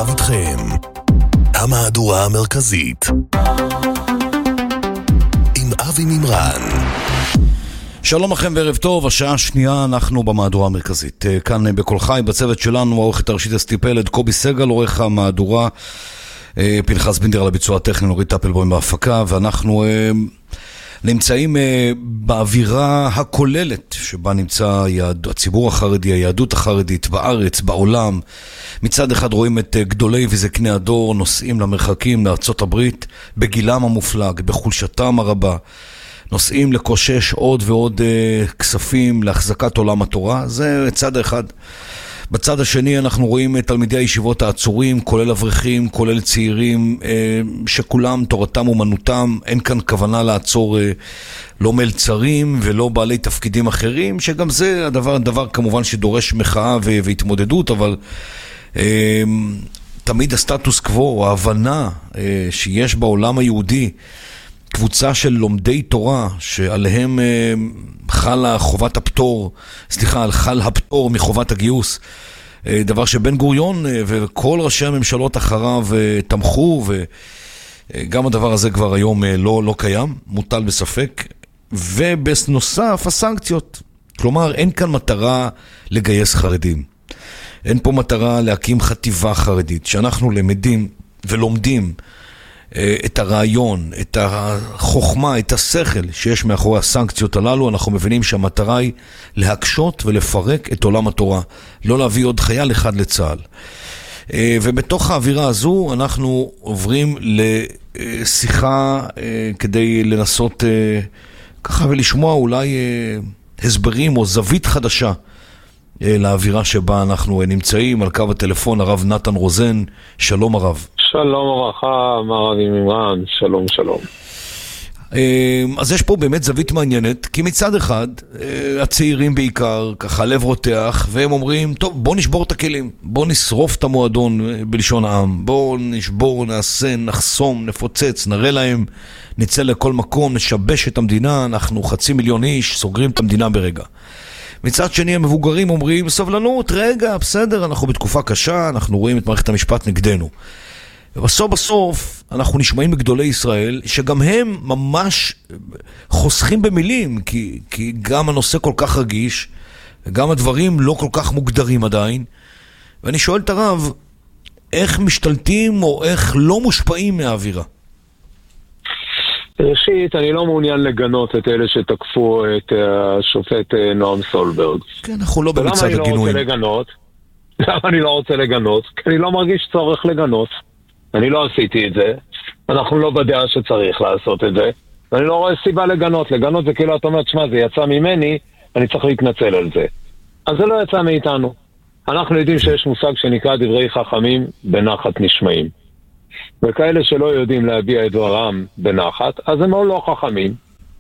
עכשיו איתכם המהדורה המרכזית עם אבי מימרן. שלום לכם וערב טוב, השעה השנייה אנחנו במהדורה המרכזית. כאן בכל חי, בצוות שלנו, העורכת הראשית אסתי פלד, קובי סגל, עורך המהדורה, פנחס בינדר על הביצוע הטכני, נורית אפלבוים בהפקה, ואנחנו נמצאים באווירה הכוללת שבה נמצא הציבור החרדי, היהדות החרדית בארץ, בעולם. מצד אחד רואים את גדולי וזקני הדור נוסעים למרחקים לארצות הברית בגילם המופלג, בחולשתם הרבה, נוסעים לקושש עוד ועוד כספים להחזקת עולם התורה. זה צד אחד. בצד השני אנחנו רואים את תלמידי הישיבות העצורים, כולל אברכים, כולל צעירים, שכולם תורתם אומנותם, אין כאן כוונה לעצור לא מלצרים ולא בעלי תפקידים אחרים, שגם זה הדבר כמובן שדורש מחאה והתמודדות, אבל תמיד הסטטוס קוו, ההבנה שיש בעולם היהודי, קבוצה של לומדי תורה שעליהם חל הפטור מחובת הגיוס, דבר שבן גוריון וכל ראשי הממשלות אחריו תמכו, וגם הדבר הזה כבר היום לא קיים, מוטל בספק. ובנוסף הסנקציות, כלומר אין כאן מטרה לגייס חרדים, אין פה מטרה להקים חטיבה חרדית. שאנחנו למדים ולומדים את הרעיון, את החוכמה, את השכל שיש מאחורי הסנקציות הללו, אנחנו מבינים שהמטרה היא להקשות ולפרק את עולם התורה, לא להביא עוד חייל אחד לצה"ל. ובתוך האווירה הזו אנחנו עוברים לשיחה כדי לנסות ככה ולשמוע אולי הסברים או זווית חדשה לאווירה שבה אנחנו נמצאים. על קו הטלפון הרב נתן רוזן. שלום הרב. שלום וברכה, מר אבי מימרן, שלום שלום. אז יש פה באמת זווית מעניינת, כי מצד אחד הצעירים בעיקר ככה לב רותח, והם אומרים, טוב, בוא נשבור את הכלים, בוא נשרוף את המועדון בלשון העם, בוא נשבור, נעשה, נחסום, נפוצץ, נראה להם, נצא לכל מקום, נשבש את המדינה, אנחנו 500,000 איש, סוגרים את המדינה ברגע. מצד שני המבוגרים אומרים, סבלנות, רגע, בסדר, אנחנו בתקופה קשה, אנחנו רואים את מערכת המשפט נגדנו. ובסוף אנחנו נשמעים בגדולי ישראל שגם הם ממש חוסכים במילים, כי גם הנושא כל כך רגיש וגם הדברים לא כל כך מוגדרים עדיין. ואני שואל את הרב, איך משתלטים או איך לא מושפעים מהאווירה? ראשית, אני לא מעוניין לגנות את אלה שתקפו את השופט נועם סולברג. כן, אנחנו לא במצד הגינויים. למה אני לא רוצה לגנות? כי אני לא מרגיש צורך לגנות. אני לא עשיתי את זה, אנחנו לא בדעה שצריך לעשות את זה, ואני לא רואה סיבה לגנות. לגנות זה כאילו אתה אומר, שמה, זה יצא ממני, אני צריך להתנצל על זה. אז זה לא יצא מאיתנו. אנחנו יודעים שיש מושג שנקרא דברי חכמים בנחת נשמעים. וכאלה שלא יודעים להביע את דברם בנחת, אז הם או לא חכמים,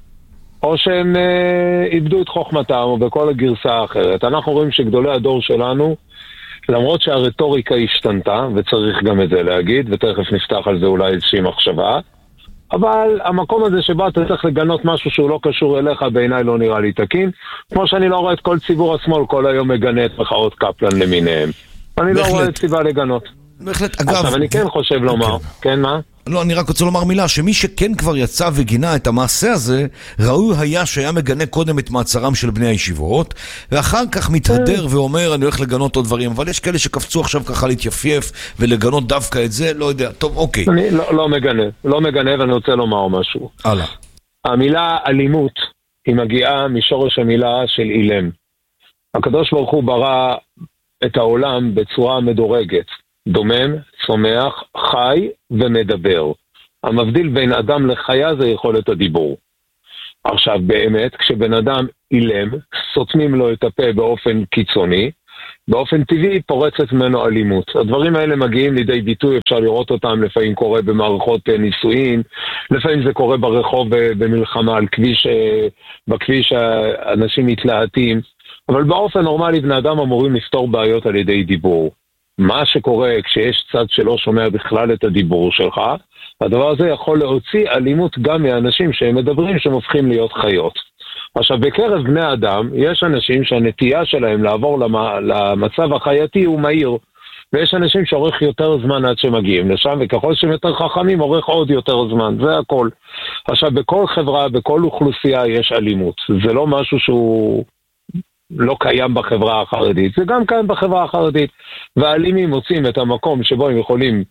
או שהם איבדו את חוכמתם, או בכל הגרסה האחרת. אנחנו רואים שגדולי הדור שלנו, למרות שהרטוריקה השתנתה, וצריך גם את זה להגיד, ותכף נפתח על זה אולי איזושהי מחשבה, אבל המקום הזה שבה אתה צריך לגנות משהו שהוא לא קשור אליך, בעיניי לא נראה לי תקין, כמו שאני לא רואה את כל ציבור השמאל כל היום מגנה את מחאות קפלן למיניהם. אני לא רואה את סיבה לגנות. בהחלט, אגב... עכשיו, אני כן חושב לומר, כן, מה? לא, אני רק רוצה לומר מילה, שמי שכן כבר יצא וגינה את המעשה הזה, ראוי היה שהיה מגנה קודם את מעצרם של בני הישיבות, ואחר כך מתהדר ואומר, אני הולך לגנות עוד דברים, אבל יש כאלה שקפצו עכשיו ככה להתייפייף ולגנות דווקא את זה, לא יודע, טוב, אוקיי. אני לא מגנה, ואני רוצה לומר משהו. הלאה. המילה אלימות היא מגיעה משורש המילה של אילם. הקדוש ברוך הוא ברא את העולם בצורה מדורגת. דומם, צומח, חי ומדבר. המבדיל בין אדם לחיה זה יכולת הדיבור. עכשיו באמת, כשבן אדם אילם, סותמים לו את הפה באופן קיצוני, באופן טבעי פורצת ממנו אלימות. הדברים האלה מגיעים לידי ביטוי, אפשר לראות אותם, לפעמים קורה במערכות נישואין, לפעמים זה קורה ברחוב במלחמה על כביש, בכביש אנשים מתלהטים, אבל באופן נורמלי בני אדם אמורים לפתור בעיות על ידי דיבור. מה שקורה כשיש צד שלא שומע בכלל את הדיבור שלך, הדבר הזה יכול להוציא אלימות גם מאנשים שהם מדברים שהם הופכים להיות חיות. עכשיו, בקרב בני אדם יש אנשים שהנטייה שלהם לעבור למצב החייתי הוא מהיר. ויש אנשים שעורך יותר זמן עד שמגיעים לשם, וככל שהם יותר חכמים עורך עוד יותר זמן, זה הכל. עכשיו, בכל חברה, בכל אוכלוסייה יש אלימות. זה לא משהו שהוא לא קיים בחברה החרדית, זה גם קיים בחברה החרדית. והאלימים מוצאים את המקום שבו הם יכולים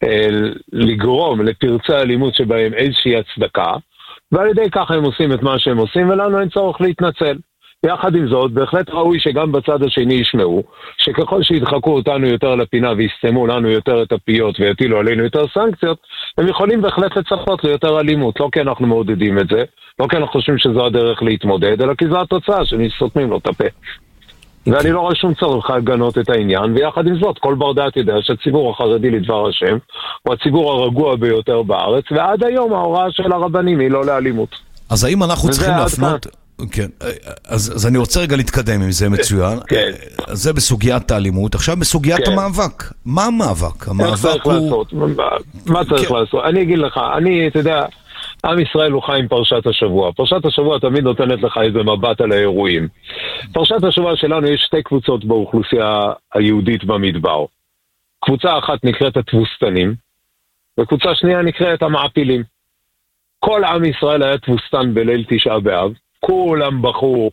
לגרום לפרצי אלימות שבהם איזושהי הצדקה, ועל ידי ככה הם עושים את מה שהם עושים, ולנו אין צורך להתנצל. יחד עם זאת, בהחלט ראוי שגם בצד השני ישמעו, שככל שידחקו אותנו יותר לפינה ויסתמו לנו יותר את הפיות ויטילו עלינו יותר סנקציות, הם יכולים בהחלט לצפות ליותר אלימות, לא כי אנחנו מעודדים את זה, לא כי אנחנו חושבים שזו הדרך להתמודד, אלא כי זו התוצאה שסותמים לו את הפה. ואני לא רואה שום צורך להגנות את העניין, ויחד עם זאת, כל בר דעת יודע שהציבור החרדי לדבר השם, הוא הציבור הרגוע ביותר בארץ, ועד היום ההוראה של הרבנים היא לא לאלימות. אז האם אנחנו צריכים להפנות... כן, אז אני רוצה רגע להתקדם עם זה מצוין. כן. זה בסוגיית האלימות. עכשיו בסוגיית המאבק. מה המאבק? המאבק הוא... מה צריך לעשות? אני אגיד לך, אתה יודע, עם ישראל הוא חי עם פרשת השבוע. פרשת השבוע תמיד נותנת לך איזה מבט על האירועים. פרשת השבוע שלנו יש שתי קבוצות באוכלוסייה היהודית במדבר. קבוצה אחת נקראת התבוסתנים, וקבוצה שנייה נקראת המעפילים. כל עם ישראל היה תבוסתן בליל תשעה באב. כולם בחו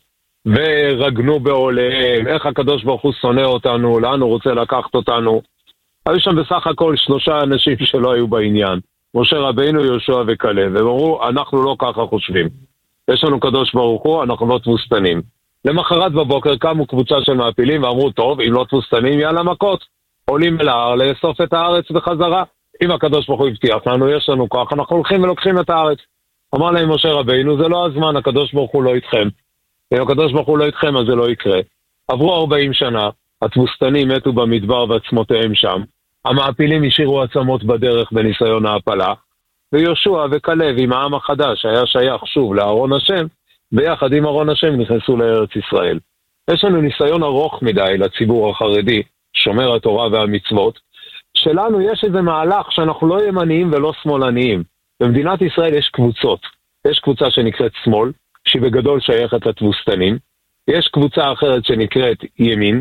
ורגנו בעוליהם, איך הקדוש ברוך הוא שונא אותנו, לאן הוא רוצה לקחת אותנו. היו שם בסך הכל 3 אנשים שלא היו בעניין, משה רבינו, יהושע וכלב, והם אמרו, אנחנו לא ככה חושבים. יש לנו קדוש ברוך הוא, אנחנו לא תבוסתנים. למחרת בבוקר קמו קבוצה של מעפילים ואמרו, טוב, אם לא תבוסתנים, יאללה מכות. עולים אל ההר לאסוף את הארץ בחזרה. אם הקדוש ברוך הוא הבטיח לנו, יש לנו כוח, אנחנו הולכים ולוקחים את הארץ. אמר להם משה רבינו, זה לא הזמן, הקדוש ברוך הוא לא איתכם. אם הקדוש ברוך הוא לא איתכם, אז זה לא יקרה. עברו 40 שנה, התבוסתנים מתו במדבר ועצמותיהם שם. המעפילים השאירו עצמות בדרך בניסיון ההפלה. ויהושע וכלב עם העם החדש היה שייך שוב לארון השם, ביחד עם ארון השם נכנסו לארץ ישראל. יש לנו ניסיון ארוך מדי לציבור החרדי, שומר התורה והמצוות, שלנו יש איזה מהלך שאנחנו לא ימניים ולא שמאלניים. במדינת ישראל יש קבוצות. יש קבוצה שנקראת שמאל, שהיא בגדול שייכת לתבוסתנים. יש קבוצה אחרת שנקראת ימין,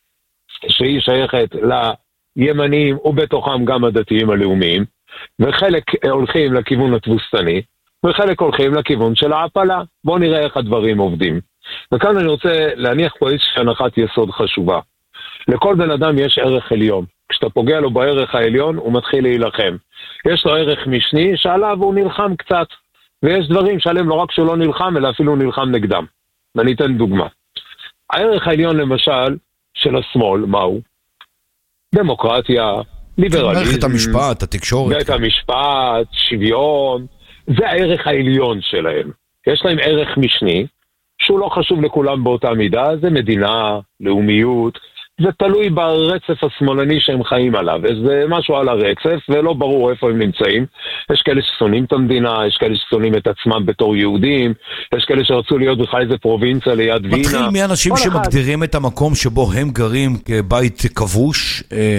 שהיא שייכת לימניים ובתוכם גם הדתיים הלאומיים. וחלק הולכים לכיוון התבוסתני, וחלק הולכים לכיוון של ההפלה. בואו נראה איך הדברים עובדים. וכאן אני רוצה להניח פה איזושהי הנחת יסוד חשובה. לכל בן אדם יש ערך עליון. כשאתה פוגע לו בערך העליון, הוא מתחיל להילחם. יש לו ערך משני שעליו הוא נלחם קצת. ויש דברים שעליהם לא רק שהוא לא נלחם, אלא אפילו הוא נלחם נגדם. ואני אתן דוגמה. הערך העליון למשל של השמאל, מהו? דמוקרטיה, ליברליזם. מערכת המשפט, התקשורת. בית המשפט, שוויון. זה הערך העליון שלהם. יש להם ערך משני, שהוא לא חשוב לכולם באותה מידה, זה מדינה, לאומיות, זה תלוי ברצף השמאלני שהם חיים עליו, זה משהו על הרצף ולא ברור איפה הם נמצאים. יש כאלה ששונאים את המדינה, יש כאלה ששונאים את עצמם בתור יהודים, יש כאלה שרצו להיות בכלל איזה פרובינציה ליד וינה. מתחיל מאנשים שמגדירים את המקום שבו הם גרים כבית כבוש,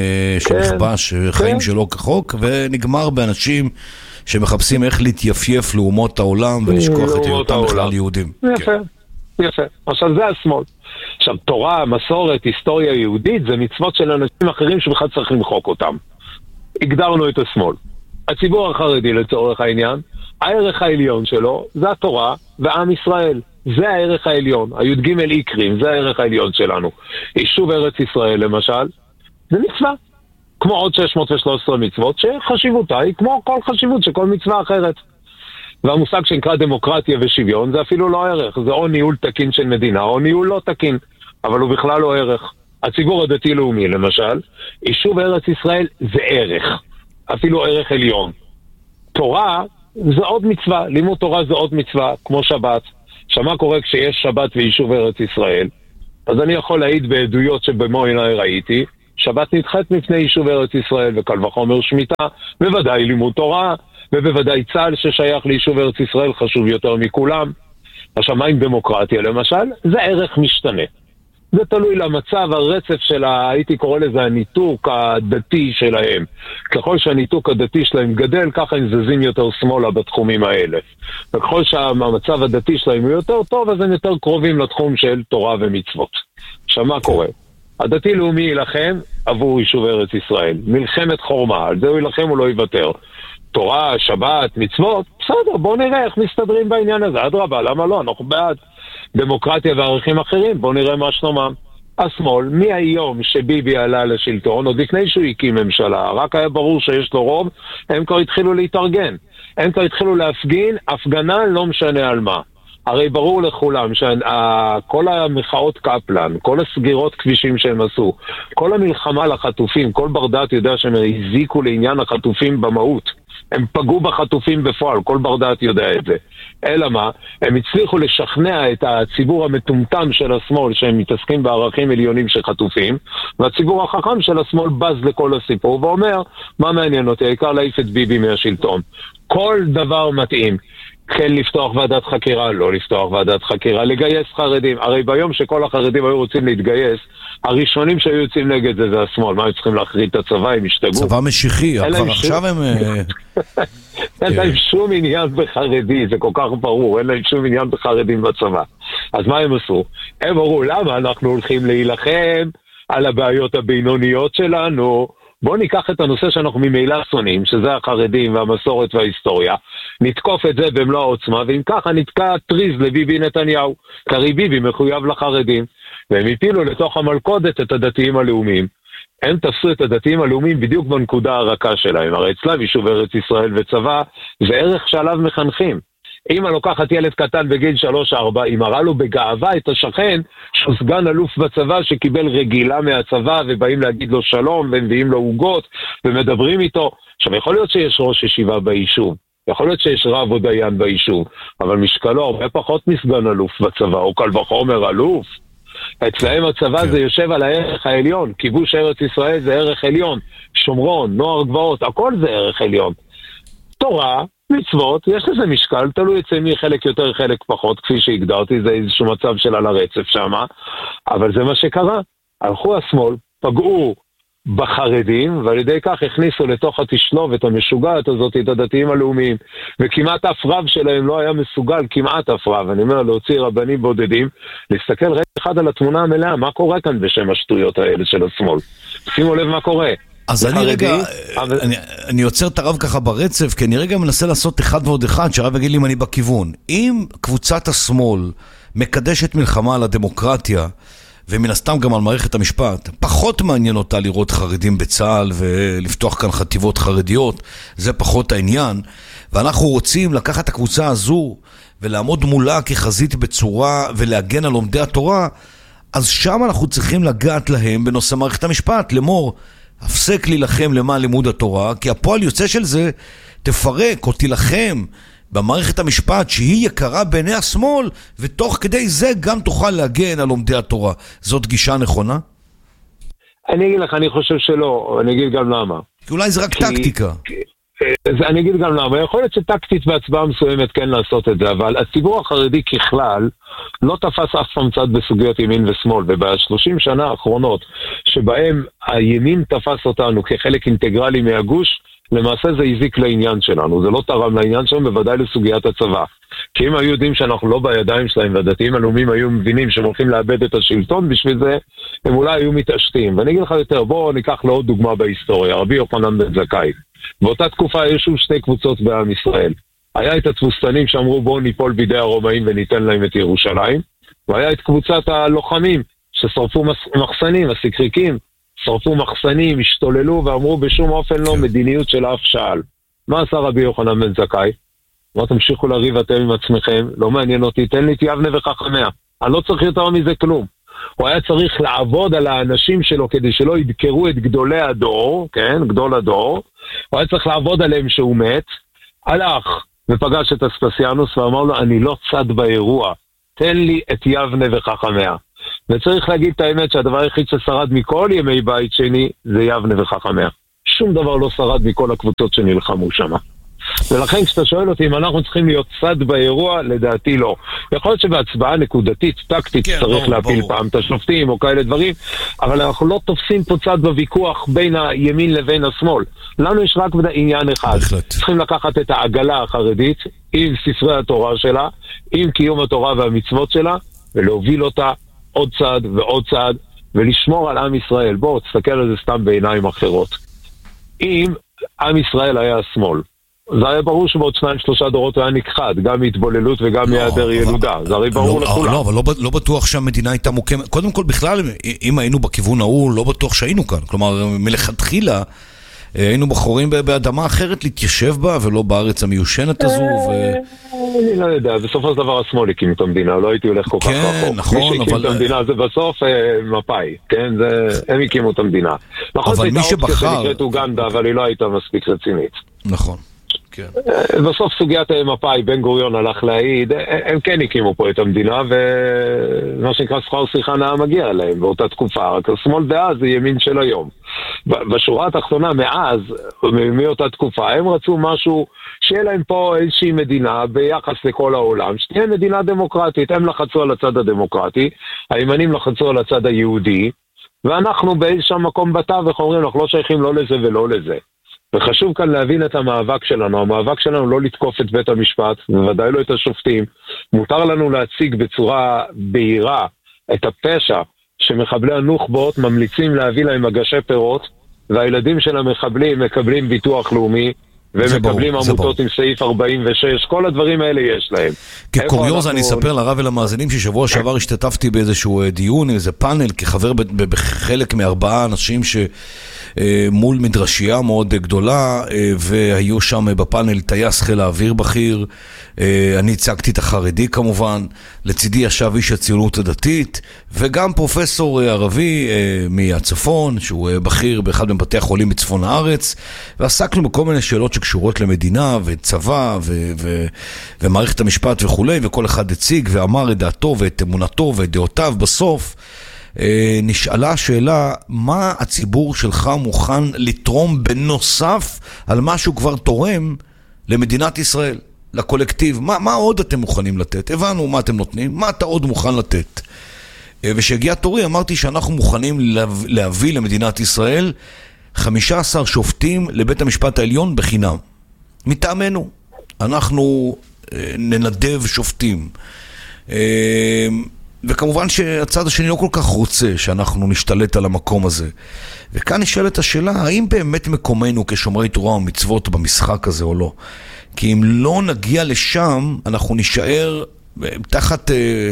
שנכבש חיים שלא כחוק, ונגמר באנשים שמחפשים איך להתייפייף לאומות העולם ולשכוח את היותם בכלל יהודים. יפה, יפה. עכשיו זה השמאל. עכשיו תורה, מסורת, היסטוריה יהודית זה מצוות של אנשים אחרים שבכלל צריך למחוק אותם. הגדרנו את השמאל. הציבור החרדי לצורך העניין, הערך העליון שלו זה התורה ועם ישראל. זה הערך העליון. הי"ג עיקרים, זה הערך העליון שלנו. יישוב ארץ ישראל למשל, זה מצווה. כמו עוד 613 מצוות שחשיבותה היא כמו כל חשיבות של כל מצווה אחרת. והמושג שנקרא דמוקרטיה ושוויון זה אפילו לא ערך, זה או ניהול תקין של מדינה או ניהול לא תקין, אבל הוא בכלל לא ערך. הציבור הדתי-לאומי למשל, יישוב ארץ ישראל זה ערך, אפילו ערך עליון. תורה זה עוד מצווה, לימוד תורה זה עוד מצווה, כמו שבת. שמה קורה כשיש שבת ויישוב ארץ ישראל? אז אני יכול להעיד בעדויות שבמו עיניי ראיתי, שבת נדחת מפני יישוב ארץ ישראל וקל וחומר שמיטה, בוודאי לימוד תורה, ובוודאי צה"ל ששייך ליישוב ארץ ישראל חשוב יותר מכולם. עכשיו, מה עם דמוקרטיה למשל? זה ערך משתנה. זה תלוי למצב, הרצף של הייתי קורא לזה הניתוק הדתי שלהם. ככל שהניתוק הדתי שלהם גדל, ככה הם זזים יותר שמאלה בתחומים האלה. וככל שהמצב הדתי שלהם הוא יותר טוב, אז הם יותר קרובים לתחום של תורה ומצוות. עכשיו, מה קורה? הדתי-לאומי ילחם עבור יישוב ארץ ישראל. מלחמת חורמה, על זה הוא ילחם, הוא לא יוותר. תורה, שבת, מצוות, בסדר, בואו נראה איך מסתדרים בעניין הזה. אדרבה, למה לא? אנחנו בעד דמוקרטיה וערכים אחרים, בואו נראה מה שלומם. השמאל, מהיום שביבי עלה לשלטון, עוד לפני שהוא הקים ממשלה, רק היה ברור שיש לו רוב, הם כבר התחילו להתארגן. הם כבר התחילו להפגין, הפגנה לא משנה על מה. הרי ברור לכולם שכל המחאות קפלן, כל הסגירות כבישים שהם עשו, כל המלחמה לחטופים, כל בר דעת יודע שהם הזיקו לעניין החטופים במהות. הם פגעו בחטופים בפועל, כל בר דעת יודע את זה. אלא מה? הם הצליחו לשכנע את הציבור המטומטם של השמאל שהם מתעסקים בערכים עליונים של חטופים, והציבור החכם של השמאל בז לכל הסיפור ואומר, מה מעניין אותי? העיקר להעיף את ביבי מהשלטון. כל דבר מתאים. כן לפתוח ועדת חקירה, לא לפתוח ועדת חקירה, לגייס חרדים. הרי ביום שכל החרדים היו רוצים להתגייס, הראשונים שהיו יוצאים נגד זה השמאל. מה, הם צריכים להחריד את הצבא, הם ישתגעו? צבא משיחי, כבר עכשיו הם... אין להם שום עניין בחרדי, זה כל כך ברור, אין להם שום עניין בחרדים בצבא. אז מה הם עשו? הם אמרו, למה אנחנו הולכים להילחם על הבעיות הבינוניות שלנו? בואו ניקח את הנושא שאנחנו ממילא שונאים, שזה החרדים והמסורת וההיסטוריה, נתקוף את זה במלוא העוצמה, ואם ככה נתקע טריז לביבי נתניהו, קרי ביבי מחויב לחרדים, והם הפילו לתוך המלכודת את הדתיים הלאומיים. הם תפסו את הדתיים הלאומיים בדיוק בנקודה הרכה שלהם. הרי אצלם יישוב ארץ ישראל וצבא זה ערך שעליו מחנכים. אמא לוקחת ילד קטן בגיל 3-4, היא מראה לו בגאווה את השכן שהוא סגן אלוף בצבא שקיבל רגילה מהצבא ובאים להגיד לו שלום ומביאים לו עוגות ומדברים איתו. עכשיו יכול להיות שיש ראש ישיבה ביישוב, יכול להיות שיש רב או דיין ביישוב, אבל משקלו הרבה פחות מסגן אלוף בצבא, או קל וחומר אלוף. אצלהם הצבא זה יושב על הערך העליון, כיבוש ארץ ישראל זה ערך עליון, שומרון, נוער גבעות, הכל זה ערך עליון. תורה, מצוות, יש לזה משקל, תלוי אצל מי חלק יותר חלק פחות, כפי שהגדרתי, זה איזשהו מצב של על הרצף שם, אבל זה מה שקרה. הלכו השמאל, פגעו בחרדים, ועל ידי כך הכניסו לתוך התשלובת המשוגעת הזאת את הדתיים הלאומיים, וכמעט אף רב שלהם לא היה מסוגל, כמעט אף רב, אני אומר להוציא רבנים בודדים, להסתכל רגע אחד על התמונה המלאה, מה קורה כאן בשם השטויות האלה של השמאל. שימו לב מה קורה. אז אני רגע, אני יוצר את הרב ככה ברצף, כי אני רגע מנסה לעשות אחד ועוד אחד, שהרב יגיד לי אם אני בכיוון. אם קבוצת השמאל מקדשת מלחמה על הדמוקרטיה, ומן הסתם גם על מערכת המשפט, פחות מעניין אותה לראות חרדים בצה"ל ולפתוח כאן חטיבות חרדיות, זה פחות העניין, ואנחנו רוצים לקחת את הקבוצה הזו ולעמוד מולה כחזית בצורה ולהגן על לומדי התורה, אז שם אנחנו צריכים לגעת להם בנושא מערכת המשפט, לאמור, הפסק להילחם למען לימוד התורה, כי הפועל יוצא של זה תפרק או תילחם במערכת המשפט שהיא יקרה בעיני השמאל, ותוך כדי זה גם תוכל להגן על לומדי התורה. זאת גישה נכונה? אני אגיד לך, אני חושב שלא, אני אגיד גם למה. כי אולי זה רק טקטיקה. אני אגיד גם למה, יכול להיות שטקטית בהצבעה מסוימת כן לעשות את זה, אבל הציבור החרדי ככלל לא תפס אף פעם צד בסוגיות ימין ושמאל, וב-30 שנה האחרונות שבהם הימין תפס אותנו כחלק אינטגרלי מהגוש, למעשה זה הזיק לעניין שלנו, זה לא תרם לעניין שלנו, בוודאי לסוגיית הצבא. כי אם היו יודעים שאנחנו לא בידיים שלהם, והדתיים הלאומיים היו מבינים שהם הולכים לאבד את השלטון בשביל זה, הם אולי היו מתעשתים. ואני אגיד לך יותר, בואו ניקח לעוד דוגמה בהיסטוריה, רבי יוחנן בן זכאי. באותה תקופה יש שתי קבוצות בעם ישראל. היה את התבוסתנים שאמרו בואו ניפול בידי הרומאים וניתן להם את ירושלים, והיה את קבוצת הלוחמים ששרפו מחסנים, הסיקריקים, שרפו מחסנים, השתוללו ואמרו בשום אופן לא מדיניות של אף שעל. מה עשה רבי יוחנן בן זכאי? לא תמשיכו לריב אתם עם עצמכם, לא מעניין אותי, תן לי את יבנה וחכמיה. אני לא צריך יותר מזה כלום. הוא היה צריך לעבוד על האנשים שלו כדי שלא ידקרו את גדולי הדור, כן, גדול הדור. הוא היה צריך לעבוד עליהם שהוא מת. הלך ופגש את אספסיאנוס ואמר לו, אני לא צד באירוע, תן לי את יבנה וחכמיה. וצריך להגיד את האמת שהדבר היחיד ששרד מכל ימי בית שני זה יבנה וחכמיה. שום דבר לא שרד מכל הקבוצות שנלחמו שם. ולכן כשאתה שואל אותי אם אנחנו צריכים להיות צד באירוע, לדעתי לא. יכול להיות שבהצבעה נקודתית, טקטית, כן, צריך להפיל פעם את השופטים או כאלה דברים, אבל אנחנו לא תופסים פה צד בוויכוח בין הימין לבין השמאל. לנו יש רק עניין אחד. צריכים לקחת את העגלה החרדית עם ספרי התורה שלה, עם קיום התורה והמצוות שלה, ולהוביל אותה עוד צעד ועוד צעד, ולשמור על עם ישראל. בואו, תסתכל על זה סתם בעיניים אחרות. אם עם ישראל היה השמאל, זה היה ברור שבעוד 2-3 דורות היה נכחד, גם מהתבוללות וגם מהיעדר ילודה. זה הרי ברור לכולם. לא, אבל לא בטוח שהמדינה הייתה מוקמת. קודם כל, בכלל, אם היינו בכיוון ההוא, לא בטוח שהיינו כאן. כלומר, מלכתחילה, היינו בחורים באדמה אחרת להתיישב בה, ולא בארץ המיושנת הזו. אני לא יודע, בסופו של דבר השמאל הקים את המדינה, לא הייתי הולך כל כך רחוק. כן, נכון, מי שהקים את המדינה זה בסוף מפאי, כן? הם הקימו את המדינה. אבל מי שבחר... שנקראת אוגנדה, אבל היא לא הייתה מספיק רצינית. נכון. כן. בסוף סוגיית מפאי, בן גוריון הלך להעיד, הם כן הקימו פה את המדינה, ומה שנקרא שכר שיחה נאה מגיע להם באותה תקופה, רק השמאל דאז זה ימין של היום. בשורה התחתונה מאז, מאותה תקופה, הם רצו משהו שיהיה להם פה איזושהי מדינה ביחס לכל העולם, שתהיה מדינה דמוקרטית. הם לחצו על הצד הדמוקרטי, הימנים לחצו על הצד היהודי, ואנחנו באיזשהו מקום בתווך אומרים, אנחנו לא שייכים לא לזה ולא לזה. וחשוב כאן להבין את המאבק שלנו. המאבק שלנו לא לתקוף את בית המשפט, בוודאי לא את השופטים. מותר לנו להציג בצורה בהירה את הפשע שמחבלי הנוח'בות ממליצים להביא להם מגשי פירות, והילדים של המחבלים מקבלים ביטוח לאומי, ומקבלים עמותות עם סעיף 46, כל הדברים האלה יש להם. כקוריוז אני אספר לרב ולמאזינים ששבוע שעבר השתתפתי באיזשהו דיון, איזה פאנל, כחבר בחלק מ4 אנשים שמול מדרשייה מאוד גדולה, והיו שם בפאנל טייס חיל האוויר בכיר, אני הצגתי את החרדי כמובן, לצידי ישב איש הציונות הדתית, וגם פרופסור ערבי מהצפון, שהוא בכיר באחד מבתי החולים בצפון הארץ, ועסקנו בכל מיני שאלות שקשורות למדינה וצבא ומערכת המשפט וכו', וכל אחד הציג ואמר את דעתו ואת אמונתו ואת דעותיו. בסוף נשאלה השאלה, מה הציבור שלך מוכן לתרום בנוסף על מה שהוא כבר תורם למדינת ישראל, לקולקטיב? מה עוד אתם מוכנים לתת? הבנו מה אתם נותנים, מה אתה עוד מוכן לתת? ושהגיע תורי אמרתי שאנחנו מוכנים להביא למדינת ישראל 15 שופטים לבית המשפט העליון בחינם. מטעמנו. אנחנו ננדב שופטים. וכמובן שהצד השני לא כל כך רוצה שאנחנו נשתלט על המקום הזה. וכאן נשאלת השאלה, האם באמת מקומנו כשומרי תורה ומצוות במשחק הזה או לא? כי אם לא נגיע לשם, אנחנו נשאר תחת...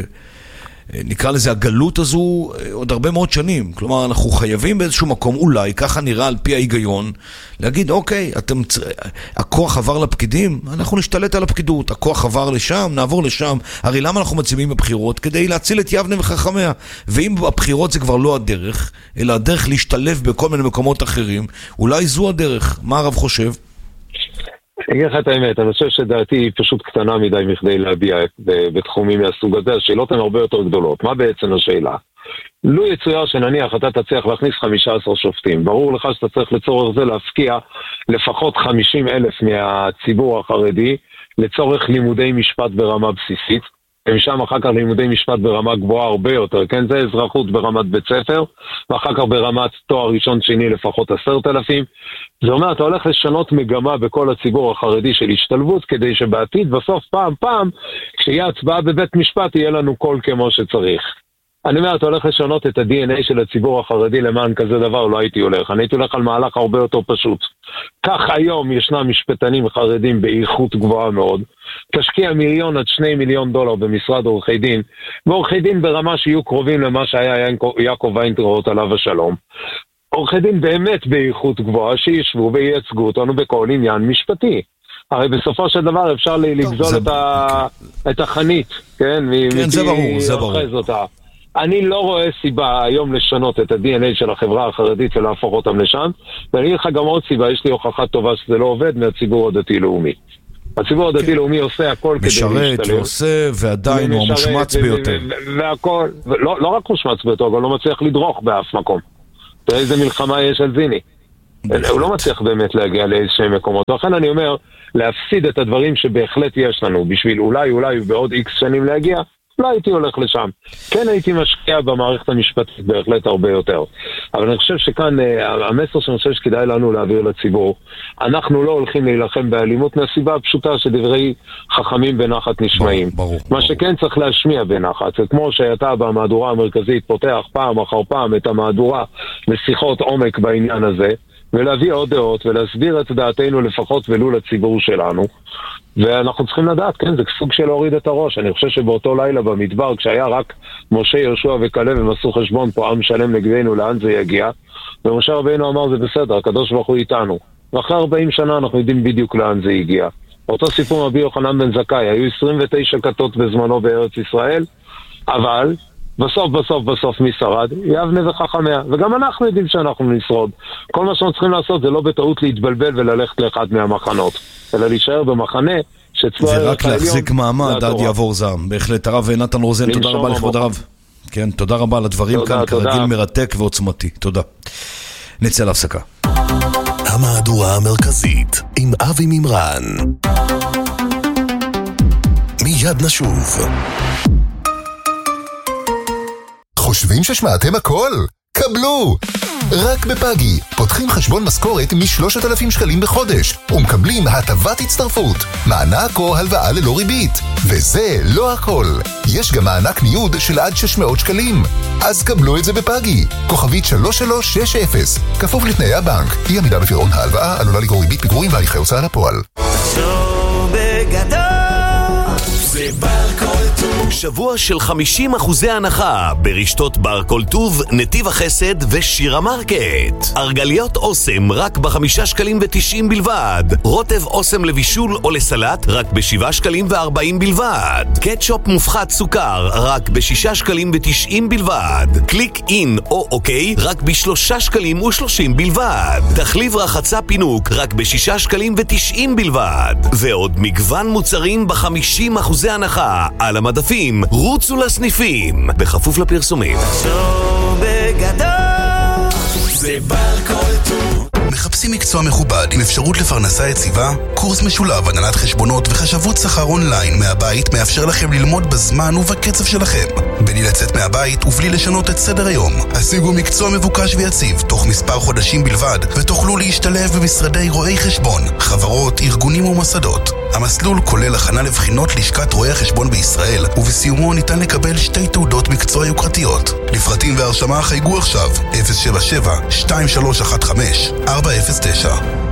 נקרא לזה הגלות הזו עוד הרבה מאוד שנים. כלומר, אנחנו חייבים באיזשהו מקום, אולי, ככה נראה על פי ההיגיון, להגיד, אוקיי, הכוח עבר לפקידים, אנחנו נשתלט על הפקידות, הכוח עבר לשם, נעבור לשם. הרי למה אנחנו מציבים בבחירות? כדי להציל את יבנה וחכמיה. ואם הבחירות זה כבר לא הדרך, אלא הדרך להשתלב בכל מיני מקומות אחרים, אולי זו הדרך. מה הרב חושב? אני אגיד לך את האמת, אני חושב שדעתי היא פשוט קטנה מדי מכדי להביע בתחומים מהסוג הזה. השאלות הן הרבה יותר גדולות. מה בעצם השאלה? לו יצויר שנניח אתה תצליח להכניס 15 שופטים, ברור לך שאתה צריך לצורך זה להפקיע לפחות 50,000 מהציבור החרדי לצורך לימודי משפט ברמה בסיסית, ומשם אחר כך לימודי משפט ברמה גבוהה הרבה יותר, כן? זה אזרחות ברמת בית ספר, ואחר כך ברמת תואר ראשון שני לפחות 10,000. זה אומר, אתה הולך לשנות מגמה בכל הציבור החרדי של השתלבות, כדי שבעתיד בסוף פעם, כשיהיה הצבעה בבית משפט, יהיה לנו קול כמו שצריך. אני אומר, אתה הולך לשנות את ה-DNA של הציבור החרדי למען כזה דבר, לא הייתי הולך. אני הייתי הולך על מהלך הרבה יותר פשוט. כך היום ישנם משפטנים חרדים באיכות גבוהה מאוד. תשקיע $1 מיליון עד $2 מיליון במשרד עורכי דין, ועורכי דין ברמה שיהיו קרובים למה שהיה יעקב ויינטראוט עליו השלום. עורכי דין באמת באיכות גבוהה שישבו וייצגו אותנו בכל עניין משפטי. הרי בסופו של דבר אפשר לגזול את החנית, כן? כן, זה ברור, זה ברור. אני לא רואה סיבה היום לשנות את ה-DNA של החברה החרדית ולהפוך אותם לשם, ואני אגיד לך גם עוד סיבה, יש לי הוכחה טובה שזה לא עובד מהציבור הדתי-לאומי. הציבור הדתי-לאומי עושה הכל כדי להשתלב. משרת ועושה, ועדיין הוא מושמץ ביותר. והכל, לא רק מושמץ ביותר, אבל לא מצליח לדרוך באף מקום. תראה איזה מלחמה יש על זיני. הוא לא מצליח באמת להגיע לאיזשהם מקומות. ולכן אני אומר, להפסיד את הדברים שבהחלט יש לנו, בשביל אולי בעוד X שנים להגיע, לא הייתי הולך לשם. כן הייתי משקיע במערכת המשפטית בהחלט הרבה יותר. אבל אני חושב שכאן המסר שאני חושב שכדאי לנו להעביר לציבור, אנחנו לא הולכים להילחם באלימות מהסיבה הפשוטה שדברי חכמים בנחת נשמעים. מה שכן צריך להשמיע בנחת, זה כמו שאתה במהדורה המרכזית פותח פעם אחר פעם את המהדורה לשיחות עומק בעניין הזה, ולהביא עוד דעות ולהסביר את דעתנו לפחות ולו לציבור שלנו. ואנחנו צריכים לדעת, כן, זה סוג של להוריד את הראש. אני חושב שבאותו לילה במדבר, כשהיה רק משה, יהושע וכלב, הם עשו חשבון פה עם שלם נגדנו, לאן זה יגיע? ומשה רבינו אמר, זה בסדר, הקדוש ברוך הוא איתנו. ואחרי 40 שנה אנחנו יודעים בדיוק לאן זה הגיע. אותו סיפור רבי יוחנן בן זכאי, היו 29 כתות בזמנו בארץ ישראל, אבל בסוף מי שרד? יבנה וחכמיה. וגם אנחנו יודעים שאנחנו נשרוד. כל מה שאנחנו צריכים לעשות זה לא בטעות להתבלבל וללכת לאחד מהמחנות, אלא להישאר במחנה שצבא הערך העליון ורק להחזיק מעמד עד יעבור זעם. בהחלט, הרב נתן רוזן, תודה רבה לכבוד הרב. כן, תודה רבה על הדברים כאן, כרגיל מרתק ועוצמתי. תודה. נצא להפסקה. המהדורה המרכזית עם אבי מימרן. מיד נשוב. חושבים ששמעתם הכל? קבלו! רק בפאגי פותחים חשבון משכורת מ3,000 שקלים בחודש ומקבלים הטבת הצטרפות, מענק או הלוואה ללא ריבית. וזה לא הכל, יש גם מענק ניוד של עד 600 שקלים. אז קבלו את זה בפאגי, כוכבית 3360, כפוף לתנאי הבנק. אי עמידה בפירעון ההלוואה עלולה לגרור ריבית פיגורים והליכי הוצאה לפועל. זה בר כל טוב. שבוע של 50% הנחה ברשתות בר כל טוב, נתיב החסד ושיר המרקט. ארגליות אוסם רק ב5 שקלים ו90 בלבד. רוטב אוסם לבישול או לסלט רק ב7 שקלים ו40 בלבד. קטשופ מופחת סוכר רק ב6 שקלים ו90 בלבד. קליק אין או אוקיי רק ב3 שקלים ו30 בלבד. תחליב רחצה פינוק רק ב6 שקלים ו90 בלבד. ועוד מגוון מוצרים ב50% הנחה על המדפים. רוצו לסניפים בכפוף לפרסומים. זה בר כל טוב. מחפשים מקצוע מכובד עם אפשרות לפרנסה יציבה? קורס משולב הנהלת חשבונות וחשבות שכר אונליין מהבית מאפשר לכם ללמוד בזמן ובקצב שלכם, בלי לצאת מהבית ובלי לשנות את סדר היום. השיגו מקצוע מבוקש ויציב תוך מספר חודשים בלבד ותוכלו להשתלב במשרדי רואי חשבון, חברות, ארגונים ומוסדות. המסלול כולל הכנה לבחינות לשכת רואי החשבון בישראל, ובסיומו ניתן לקבל 2 תעודות מקצוע יוקרתיות. לפרטים והרשמה חייגו עכשיו 077-2315-409.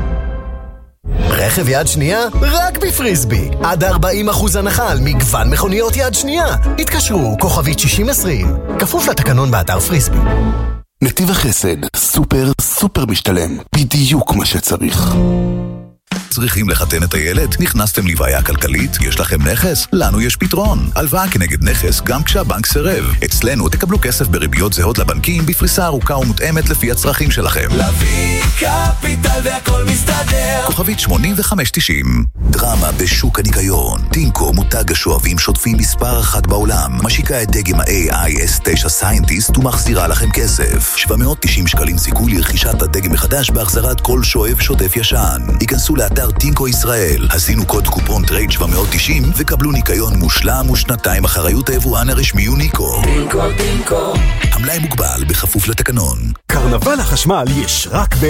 רכב יד שנייה? רק בפריסבי. עד 40% הנחה על מגוון מכוניות יד שנייה. התקשרו, כוכבית 6020. כפוף לתקנון באתר פריסבי. נתיב החסד, סופר משתלם. בדיוק מה שצריך. צריכים לחתן את הילד? נכנסתם לבעיה כלכלית? יש לכם נכס? לנו יש פתרון. הלוואה כנגד נכס גם כשהבנק סירב. אצלנו תקבלו כסף בריביות זהות לבנקים בפריסה ארוכה ומותאמת לפי הצרכים שלכם. להביא קפיטל והכל מסתדר. כוכבית 8590. דרמה בשוק הניקיון. טינקו, מותג השואבים שוטפים מספר 1 בעולם, משיקה את דגם ה-AI S9 סיינטיסט ומחזירה לכם כסף. 790 שקלים סיכוי לרכישת הדגם מחדש בהחזרת כל שואב שוטף ישן. היכנסו לאתר טינקו ישראל, הזינו קוד קופון טרייד 790 וקבלו ניקיון מושלם ושנתיים אחריות היבואן הרשמי יוניקו. טינקו. המלאי מוגבל בכפוף לתקנון. קרנבל החשמל יש רק